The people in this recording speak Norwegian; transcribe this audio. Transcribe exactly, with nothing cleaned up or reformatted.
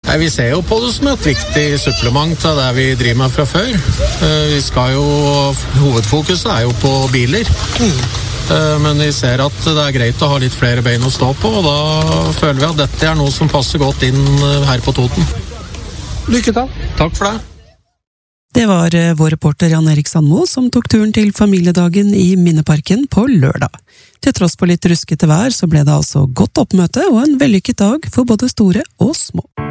Nei, vi ser jo på det som et viktig supplement til det vi driver med fra før. Vi skal jo, hovedfokuset er jo på biler. Mm. Men vi ser at det er greit å ha litt flere bein å stå på, og da føler vi at dette er noe som passer godt inn her på Toten. Lykke til. Takk for det. Det var vår reporter Jan Erik Sandmo som tok turen til familiedagen i Minneparken på lørdag. Til tross for litt ruskete vær så ble det altså godt oppmøte og en vellykket dag for både store og små.